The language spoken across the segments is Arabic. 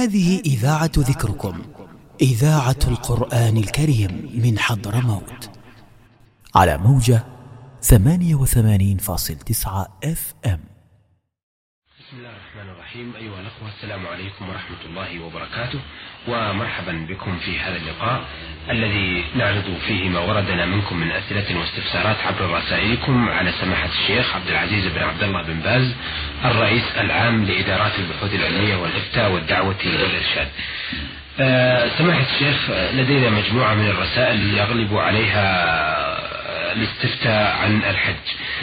هذه إذاعة ذكركم، إذاعة القرآن الكريم من حضرموت، على موجة 88.9 FM. بسم الله الرحمن الرحيم. أيها الأخوة، السلام عليكم ورحمة الله وبركاته، ومرحبا بكم في هذا اللقاء الذي نعرض فيه ما وردنا منكم من أسئلة واستفسارات عبر رسائلكم على سماحة الشيخ عبد العزيز بن عبد الله بن باز، الرئيس العام لإدارات البحوث العلمية والإفتاء والدعوة والإرشاد. سماحة الشيخ، لدينا مجموعة من الرسائل يغلب عليها الاستفتاء عن الحج.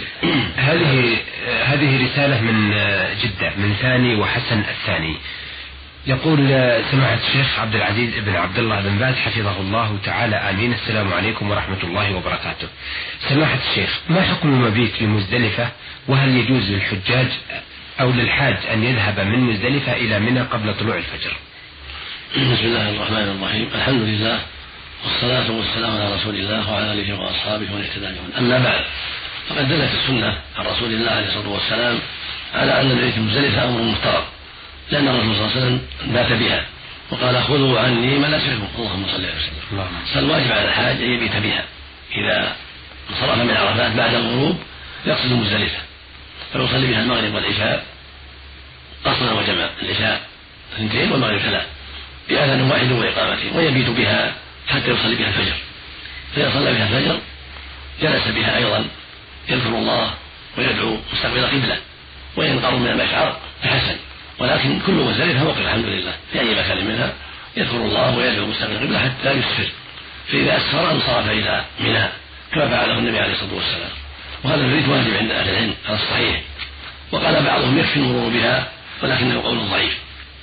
هذه رسالة من جدة من ثاني وحسن الثاني. يقول سماحة الشيخ عبد العزيز بن عبد الله بن باز حفظه الله تعالى آمين: السلام عليكم ورحمة الله وبركاته. سماحة الشيخ، ما حكم المبيت بمزدلفة؟ وهل يجوز للحجاج أو للحاج أن يذهب من مزدلفة إلى منى قبل طلوع الفجر؟ بسم الله الرحمن الرحيم. الحمد لله، والصلاة والسلام على رسول الله وعلى آله وأصحابه ومن اهتدى بهداه. أما بعد، فقد دلت السنة عن رسول الله عليه الصلاة والسلام على أن المبيت بمزدلفة أمر مفترض، لأن الرسول صلى الله عليه وسلم بات بها وقال: خذوا عني مناسككم. اللهم صل وسلم. فالواجب على الحاج أن يبيت بها. إذا انصرف من عرفات بعد الغروب يقصد مزدلفة فيصلي بها المغرب والعشاء قصرا وجمع، العشاء 2 والمغرب 3 بأذان واحد وإقامته، ويبيت بها حتى يصلي بها الفجر. فإذا صلى بها الفجر جلس بها أيضا يذكر الله ويدعو مستقبل قبلة، وإن قرب من المشعر فحسن، ولكن كل مزدلفة وقف الحمد لله في أي مكان منها يذكر الله ويدعو مستقبل قبلة حتى يسفر، فإذا أسفر انصرف إلى منى كما فعله النبي عليه الصلاة والسلام. وهذا البيت واجب عند أهل العلم على الصحيح، وقال بعضهم يكفي المرور بها، ولكنه قول ضعيف.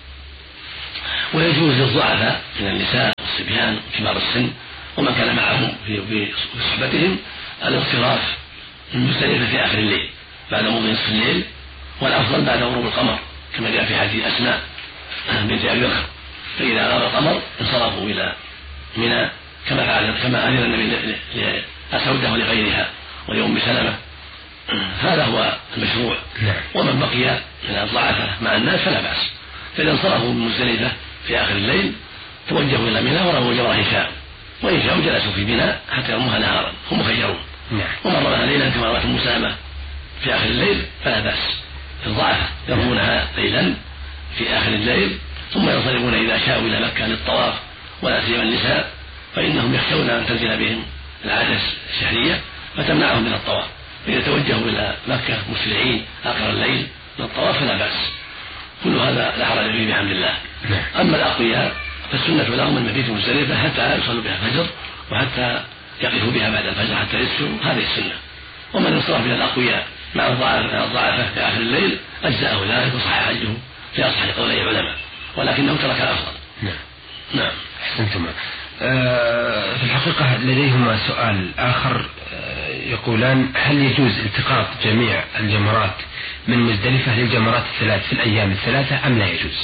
ويجوز للضعفاء من النساء والصبيان كبار السن ومن كان معهم في صحبتهم الانصراف من مزدلفة في آخر الليل بعد مضي نصف الليل، والأفضل بعد غروب القمر كما جاء في حديث أسماء بنت أبي بكر، فإذا غاب القمر انصرفوا إلى منى كما أذن النبي لأسودة ولغيرها ولأم سلمة. هذا هو المشروع. ومن بقي من الضعفاء مع الناس فلا بأس، فإذا انصرفوا من مزدلفة في آخر الليل توجهوا إلى منى ورموا جمرة شاء، وإن شاءوا جلسوا في منى حتى يرموها نهارا، هم مخيرون. ومن رماها ليلا كما رأت أم سلمة في آخر الليل فلا بأس. الضعفاء يرمونها ليلا في آخر الليل ثم ينصرفون إذا شاءوا إلى مكة للطواف، ولا سيما النساء فإنهم يخشون أن تنزل بهم العادة الشهرية فتمنعهم من الطواف، فإذا توجهوا إلى مكة مسرعين آخر الليل للطواف فلا بأس. كل هذا لا حرج فيه بحمد الله. أما الأقوياء فالسنة لهم المبيت مزدلفة حتى يصلوا بها الفجر وحتى يقفوا بها بعد الفجر حتى يسفروا، هذه السنة. ومن انصرف إلى الأقوياء مع الضعفاء في آخر الليل أجزأه ذلك وصح حجه في أصح قولي العلماء، ولكنه ترك الأفضل. نعم. أحسنتم. في الحقيقة لديهما سؤال آخر، يقولان: هل يجوز التقاط جميع الجمرات من مزدلفة للجمرات الثلاث في الأيام الثلاثة أم لا يجوز؟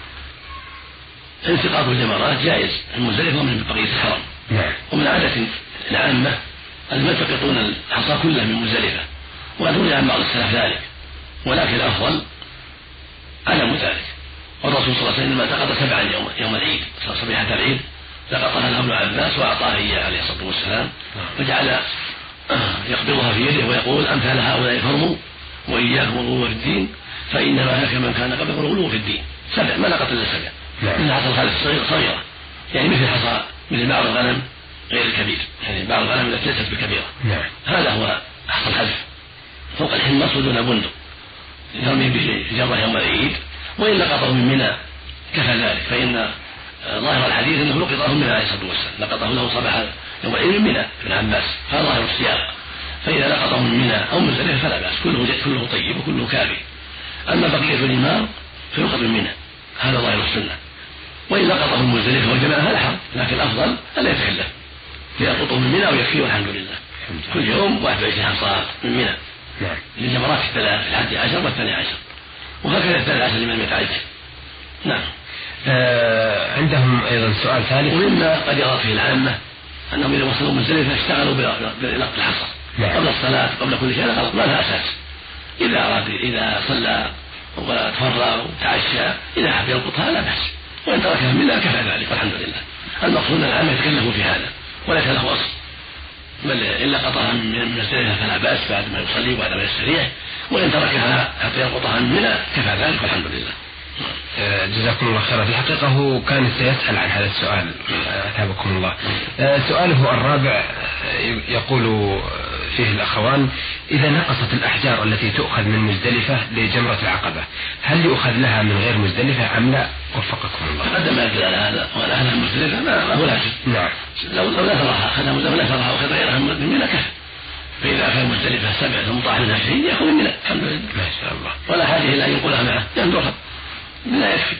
التقاط الجمرات جائز في مزدلفة ومن بقية الحرم. ومن عادة العامة أن يلتقطون الحصى كله من مزدلفة، وروي عن بعض السلف ذلك، ولكن الأفضل عدم ذلك. والرسول صلى الله عليه وسلم التقط 7 يوم العيد، صبيحة العيد لقطها له ابن عباس وأعطاه إياه عليه الصلاة والسلام، وجعل يقبضها في يده ويقول: أمثال هؤلاء فرموا وإياكم الغلو في الدين فإنما هلك من كان قبلكم الغلو في الدين. 7 ما لقط إلا 7 من حصى الخلف صغيرة، يعني مثل حصى مثل بعض الغنم غير الكبير، يعني بعض الغنم التي ليست بكبيرة. هذا هو حصى الخلف فوق الحمص ودون بندق، يرمي بجرة يوم العيد، وإن لقطه من منى كفى ذلك، فإن ظاهر الحديث أنه لقطه من منى عليه الصلاة والسلام، لقطه له صباح يوم العيد من منى ابن عباس، هذا ظاهر السياق. فإذا لقطه من منى أو مزدلفة فلا بأس، كله طيب وكله كافي. أما بقية الإمام فيلقط من منى، هذا ظاهر السنة. وإن لقطه من مزدلفة والجماعة فلا حرج، لكن الأفضل ألا يتكلف، ليلقطه من منى ويكفيه والحمد لله. كل يوم 21 حصى من منى للجمرات الثلاث، 11 و12، وهكذا 13 لمن يتعجل. نعم. عندهم أيضا سؤال ثالث، ومما قد يرى فيه العامة أنهم إذا وصلوا مزدلفة اشتغلوا بلقط الحصى قبل الصلاة قبل كل شيء، غلط، ما لها أساس. إذا صلى وتفرغ وتعشى إذا حب يلقطها لا بأس، وإن تركها منها كفى ذلك والحمد لله. المقصود أن العام يتكلف في هذا وليس له أصل، بل إلا قطعها من مزدلفة فلا بأس بعد ما يصلي وبعد ما يستريح، وإن تركها حتى يلقطها من منى كفى ذلك والحمد لله. جزاكم الله خيرا. في الحقيقة هو كان سيسأل عن هذا السؤال، أثابكم الله. سؤاله الرابع يقول فيه الأخوان: إذا نقصت الأحجار التي تؤخذ من مزدلفة لجمرة العقبة، هل يؤخذ لها من غير مزدلفة أم لا؟ وفقكم الله. تقدم يدل على هذا، وأن أهلها مزدلفة ما هو لازم. نعم. لو نثرها أخذها مزدلفة، نثرها وأخذ غيرها من منى كفى. فإذا أخذ مزدلفة 7 ثم طاح منها شيء يأخذ منى الحمد لله ما شاء الله، ولا حاجة إلى أن ينقلها معه ينظرها لا يكفي.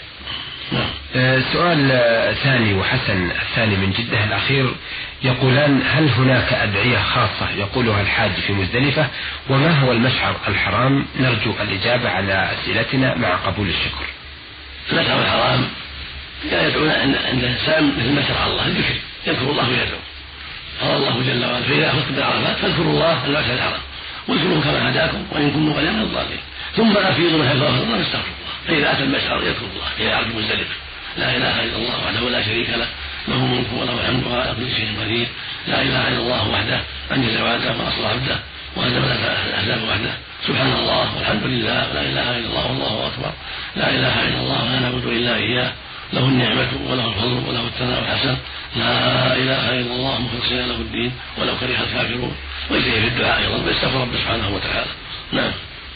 سؤال ثاني وحسن الثاني من جدة الأخير يقولان: هل هناك أدعية خاصة يقولها الحاج في مزدلفة؟ وما هو المشعر الحرام؟ نرجو الإجابة على أسئلتنا مع قبول الشكر. المشعر الحرام يدعون عند الإنسان مثل ما شرع الله الذكر، يذكر الله ويدعو. قال الله جل وعلا: فإذا أخذتم بالعرفات فاذكروا الله المشعر الحرام واذكروه كما هداكم وإن كنتم غير من الضالين ثم أفيضوا من حيث أفاض الله واستغفروا الله. فإذا أتى المشعر يذكر الله إلى عرض مزدلفة: لا إله إلا الله وحده لا شريك له، له الملك وله الحمد وعلى كل شيء قدير، لا إله إلا الله وحده أنجز وعده ونصر عبده وهزم الأحزاب وحده، سبحان الله والحمد لله ولا إله إلا الله والله أكبر، لا إله إلا الله ولا نعبد إلا إياه، له النعمة وله الفضل وله الثناء الحسن، لا إله إلا الله مخلصين له الدين ولو كره الكافرون. ويجري في الدعاء أيضا ويستغفر ربه سبحانه وتعالى. نعم.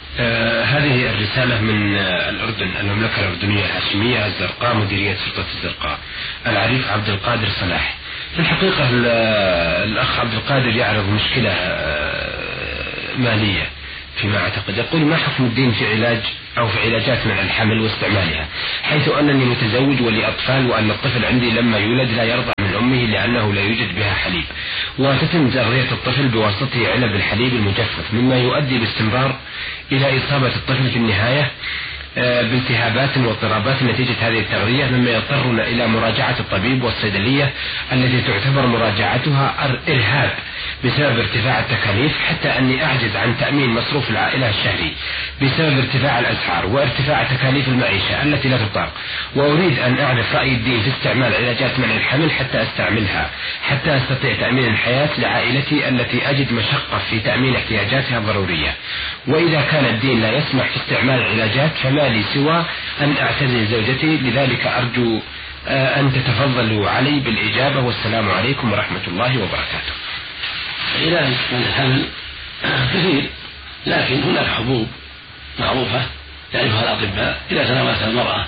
هذه الرسالة من الأردن، المملكة الأردنية الهاشمية الزرقاء، مديرية شرطة الزرقاء، العريف عبد القادر صلاح. في الحقيقة الأخ عبد القادر يعرض مشكلة مالية فيما أعتقد. يقول: ما حكم الدين في علاج أو في علاجات منع الحمل واستعمالها، حيث أنني متزوج ولي أطفال، وأن الطفل عندي لما يولد لا يرضع من أمه لأنه لا يوجد بها حليب، وتتم تغذية الطفل بواسطة علب الحليب المجفف، مما يؤدي باستمرار إلى إصابة الطفل في النهاية بالتهابات واضطرابات نتيجة هذه التغذية، مما يضطرنا إلى مراجعة الطبيب والصيدلية التي تعتبر مراجعتها إرهاب بسبب ارتفاع التكاليف، حتى أني أعجز عن تأمين مصروف العائلة الشهري بسبب ارتفاع الأسعار وارتفاع تكاليف المعيشة التي لا تطاق. وأريد أن أعرف رأي الدين في استعمال علاجات منع الحمل حتى أستعملها، حتى أستطيع تأمين الحياة لعائلتي التي أجد مشقة في تأمين احتياجاتها الضرورية. وإذا كان الدين لا يسمح في استعمال العلاجات فما لي سوى أن أعتزل زوجتي، لذلك أرجو أن تتفضلوا علي بالإجابة، والسلام عليكم ورحمة الله وبركاته. علاج من الحمل كثير، لكن هناك حبوب معروفة يعرفها الأطباء إذا تناولتها المرأة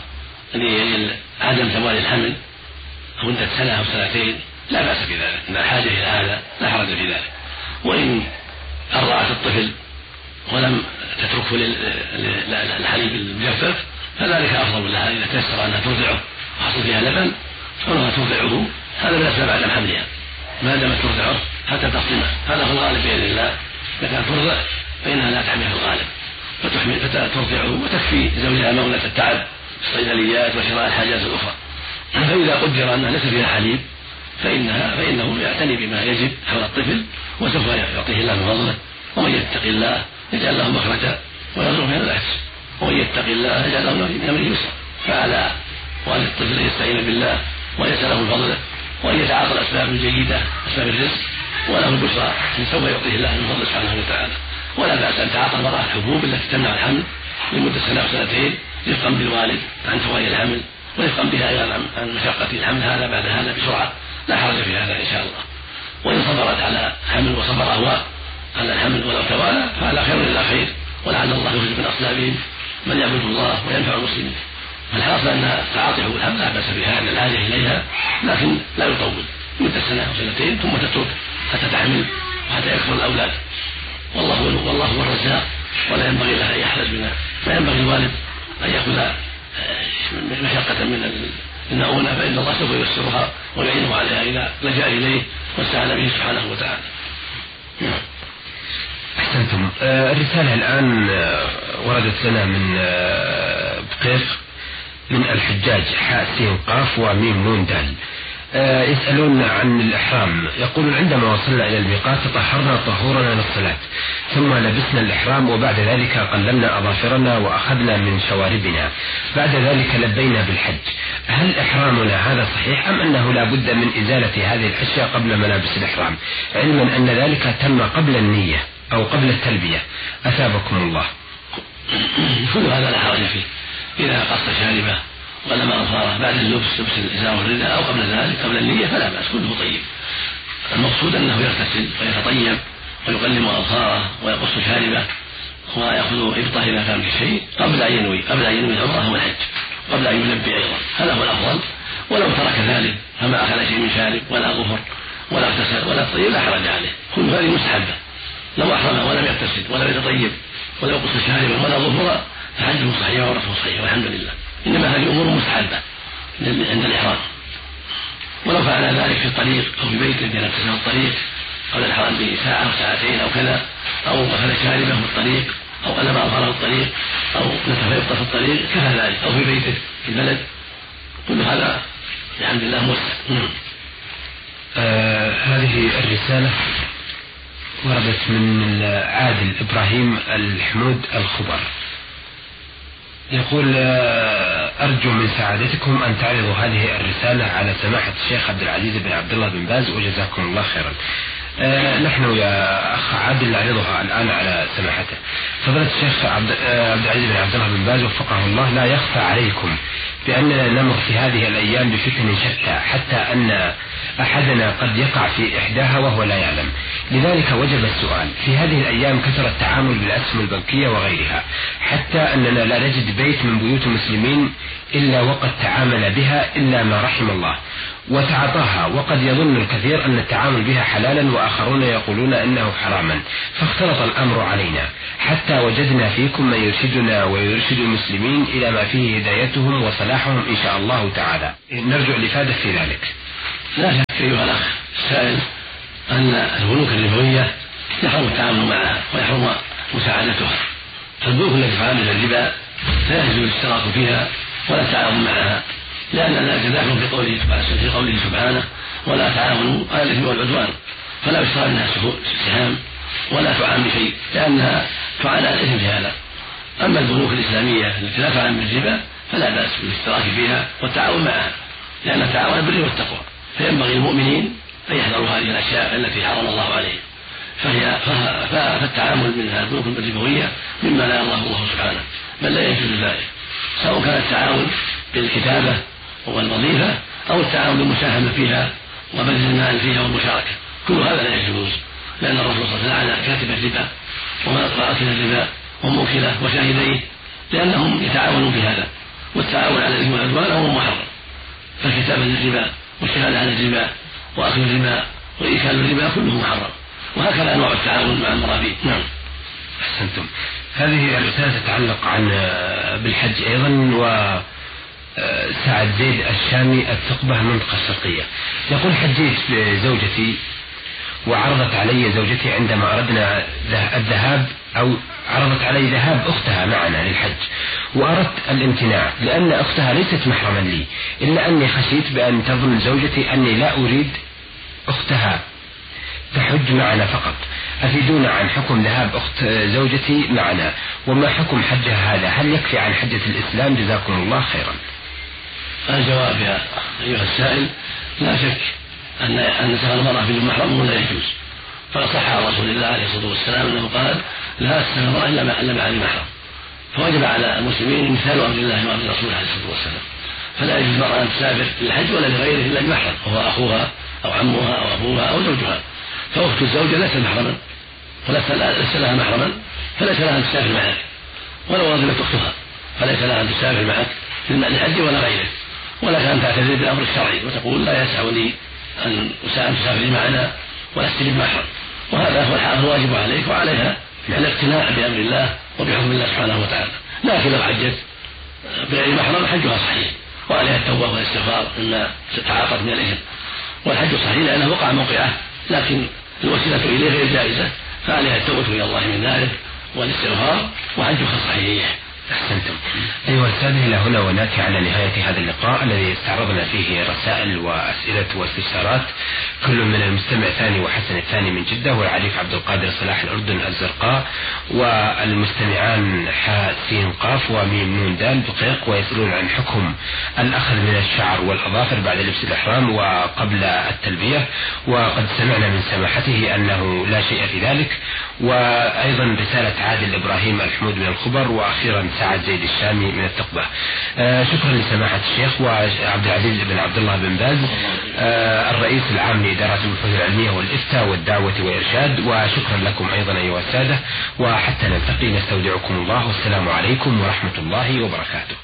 لعدم زوال الحمل أو مدة سنة أو سنتين لا بأس بذلك، إن الحاجة إلى هذا لا حرج في ذلك. وإن أرضعت الطفل ولم تتركه للحليب المجفف فذلك أفضل لها إذا تيسر أنها ترضعه وحصل فيها لبن فإنها ترضعه، هذا لا سبب بعد حملها ما دامت ترضعه حتى تصدمه، هذا هو الغالب بإذن الله. إذا كانت ترضع فإنها لا تحمل في الغالب فترضعه وتكفي زوجها مغنة التعب في الصيدليات وشراء الحاجات الأخرى. فإذا قدر أنها ليس فيها حليب فإنه يعتني بما يجب حول الطفل وسوف يعطيه الله من فضله. ومن يتق الله يجعل له مخرجا ويرزقه من الأحسن، ومن يتق الله يجعل له من أمره يسرا. فعلى وأن الطفل يستعين بالله ويسأله من فضله وأن يتعاطى الأسباب الجيدة أسباب الرزق وله البشرى أن سوف يعطيه الله من فضله سبحانه وتعالى. ولا بأس أن تعاطى المرأة الحبوب التي تمنع الحمل لمدة سنة أو سنتين رفقا بالوالد عن فوائد الحمل ورفقا بها أيضا عن مشقة الحمل هذا بعد هذا بسرعة، لا حرج في هذا إن شاء الله. وإن صبرت على حمل وصبر هو على الحمل ولو توالى فعلى خير إلا خير، ولعل الله يخرج من أصلابهم من يعبد الله وينفع المسلمين. فالحاصل أن تعاطي حبوب الحمل لا بأس بها أن الحاجة إليها، لكن لا يطول مدة سنة أو سنتين ثم تترك حتى تحمل وحتى يكثر الأولاد. والله هو الرزاق ولا ينبغي له أن يحرج منه، لا ينبغي الوالد أن يأخذ مشقة من المؤونة، فإن الله سوف ييسرها ويعينه عليها إذا لجأ إليه واستعان به سبحانه وتعالى. أحسنتم. الرسالة الآن وردت لنا من بقيف من الحجاج حاء سين قاف وميم نون دال، يسألون عن الإحرام. يقولون: عندما وصلنا إلى الميقات تطهرنا طهورنا للصلاة، ثم لبسنا الإحرام، وبعد ذلك قلمنا أظافرنا وأخذنا من شواربنا، بعد ذلك لبينا بالحج. هل إحرامنا هذا صحيح أم أنه لا بد من إزالة هذه الأشياء قبل ملابس الإحرام، علما أن ذلك تم قبل النية أو قبل التلبية؟ أثابكم الله. كل هذا لا حرج فيه، إذا قص شاربه ولم أظهره بعد اللبس، لبس الإزار والرداء أو قبل ذلك قبل النية فلا بأس، كله طيب. المقصود أنه يغتسل ويتطيب ويقلم أظهاره ويقص شاربه ويأخذ إبطه إذا كان في شيء قبل أن ينوي العمرة والحج، قبل أن يلبي أيضا، هذا هو الأفضل. ولو ترك ذلك فما أخذ شيء من شارب ولا ظفر ولا اغتسل ولا تطيب لا حرج عليه، كل هذه مستحبة. لو أحرم ولم يغتسل ولم يتطيب ولا يقص شاربا ولا ظفر فحجه صحيح وعمرته صحيح والحمد لله. إنما هذه أمور مستحبة عند الإحرام. ولو فعل ذلك في الطريق أو في بيته كان اغتسل الطريق قبل الإحرام بساعة أو ساعتين أو كذا، أو أخذ شاربه في الطريق أو قلم أظهره في الطريق أو نتف يبطه في الطريق كفى ذلك، أو في بيته في البلد، كل هذا الحمد لله موسع. هذه الرسالة وردت من عادل إبراهيم الحمود الخبر، يقول: أرجو من سعادتكم أن تعرضوا هذه الرسالة على سماحة الشيخ عبد العزيز بن عبد الله بن باز وجزاكم الله خيرا. نحن يا أخ عادل نعرضها الآن على سماحته. فضيلة الشيخ عبد العزيز بن عبد الله بن باز وفقه الله، لا يخفى عليكم بأننا نمر في هذه الأيام بفتن شتى، حتى أن أحدنا قد يقع في إحداها وهو لا يعلم. لذلك وجب السؤال: في هذه الأيام كثر التعامل بالأسهم البنكية وغيرها، حتى أننا لا نجد بيت من بيوت المسلمين إلا وقد تعامل بها إلا ما رحم الله وتعاطاها، وقد يظن الكثير أن التعامل بها حلالا وآخرون يقولون أنه حراما، فاختلط الأمر علينا حتى وجدنا فيكم من يرشدنا ويرشد المسلمين إلى ما فيه هدايتهم وصلاحهم إن شاء الله تعالى. نرجو الإفادة في ذلك. لا شك أيها الأخ السائل أن البنوك الربوية يحرم التعامل معها ويحرم مساعدتها. البنوك التي تعامل الربا لا يجوز الاشتراك فيها ولا التعاون معها، لأن ذلك داخل في قوله سبحانه: ولا تعاونوا على الإثم والعدوان، فلا يشترى منها سهام ولا تعان بشيء، لأنها تعان على الإثم في هذا. أما البنوك الإسلامية التي لا تعان بالربا فلا بأس بالاشتراك فيها والتعاون معها، لأن التعاون بالبر والتقوى، فينبغي المؤمنين أن يحذروا هذه الأشياء التي حرم الله عليهم. فالتعامل من البنوك الربوية مما لا يرضاه الله سبحانه، بل لا يجوز ذلك، سواء كان التعاون بالكتابة والوظيفة أو التعاون بالمساهمة فيها وبذل المال فيها والمشاركة، كل هذا لا يجوز، لأن الرسول صلى الله عليه وسلم لعن كاتب الربا وآكل الربا وموكله وشاهديه، لأنهم يتعاونون في هذا، والتعاون على الإثم والعدوان أمر محرم. فالكتابة للربا والشهادة على الربا وأكل الربا وإيكال الربا كله محرم، وهكذا أنواع التعاون مع المرابين. نعم. أحسنتم. هذه الرسالة تتعلق عن بالحج أيضا، سعد زيد الشامي الثقبة منطقة الشرقية، يقول: حجيت بزوجتي وعرضت علي زوجتي عندما أردنا الذهاب، أو عرضت علي ذهاب أختها معنا للحج، وأردت الامتناع لأن أختها ليست محرما لي، إلا أني خشيت بأن تظن زوجتي أني لا أريد أختها تحج معنا فقط. أفيدونا عن حكم ذهاب أخت زوجتي معنا، وما حكم حجها هذا؟ هل يكفي عن حجة الإسلام؟ جزاكم الله خيرا. الجواب يا أيها السائل: لا شك أن سفر المرأة بدون محرم لا يجوز، فصح عن رسول الله عليه الصلاة والسلام أنه قال: لا تسافر المرأة إلا مع ذي محرم. فوجب على المسلمين امتثال أمر الله وأمر رسوله عليه الصلاة والسلام، فلا يجوز المرأة أن تسافر للحج ولا لغيره إلا بمحرم، وهو أخوها أو عمها أو أبوها أو زوجها. فأخت الزوجة ليست محرما وليس لها محرما، فليس لها أن تسافر معك، ولو رغبت أختها فليس لها أن تسافر معك للحج ولا غيره، ولا كان تعتذر بالأمر الشرعي وتقول: لا يسعني أن تسافري معنا ولست بمحرم. وهذا هو الواجب عليك وعليها الاقتناع بأمر الله وبحكم الله سبحانه وتعالى. لكن لو حجت بغير محرم حجها صحيح، وعليها التوبة والاستغفار مما تعاقد من الإثم، والحج صحيح لأنه وقع موقعه، لكن الوسيلة إليه غير جائزة، فعليها التوبة إلى الله من ذلك والاستغفار، وحجها صحيح. أحسنتم. أيها السادة، إلى هنا ونأتي على نهاية هذا اللقاء الذي استعرضنا فيه رسائل وأسئلة واستفسارات كل من المستمع ثاني وحسن الثاني من جدة، والعريف عبد القادر صلاح الأردن الزرقاء، والمستمعان حاء سين قاف وميم نون دال دقيق، ويسألون عن حكم الأخذ من الشعر والأظافر بعد لبس الإحرام وقبل التلبية، وقد سمعنا من سماحته أنه لا شيء في ذلك. وأيضا رسالة عادل إبراهيم الحمود من الخبر، وأخيرا سعد زيد الشامي من التقبة. شكرا لسماحة الشيخ وعبد العزيز بن عبد الله بن باز الرئيس العام لإدارة البحوث العلمية والإفتاء والدعوة وإرشاد، وشكرا لكم أيضا أيها السادة، وحتى نلتقي نستودعكم الله، والسلام عليكم ورحمة الله وبركاته.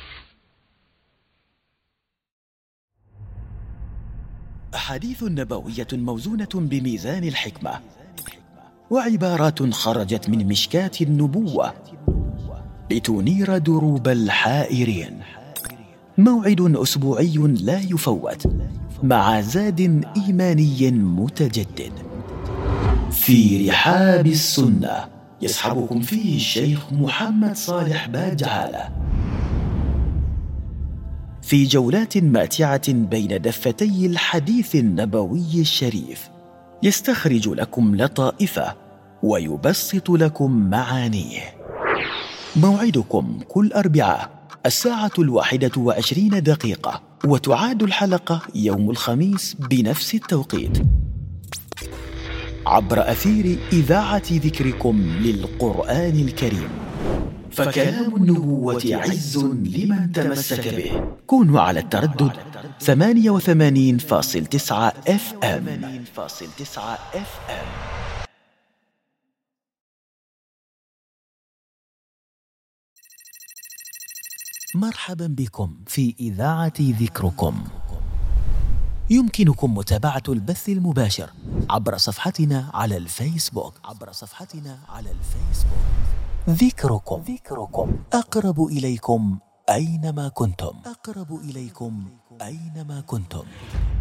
أحاديث نبوية موزونة بميزان الحكمة، وعبارات خرجت من مشكاة النبوة لتنير دروب الحائرين. موعد أسبوعي لا يفوت مع زاد إيماني متجدد في رحاب السنة، يصحبكم فيه الشيخ محمد صالح باجعالة في جولات ماتعة بين دفتي الحديث النبوي الشريف، يستخرج لكم لطائفه ويبسط لكم معانيه. موعدكم كل أربعاء 1:21، وتعاد الحلقة يوم الخميس بنفس التوقيت عبر أثير إذاعة ذكركم للقرآن الكريم. فكلام النبوة عز لمن تمسك به. كونوا على التردد 88.9 FM. مرحبا بكم في إذاعة ذكركم. يمكنكم متابعة البث المباشر عبر صفحتنا على الفيسبوك. ذكركم أقرب إليكم أينما كنتم.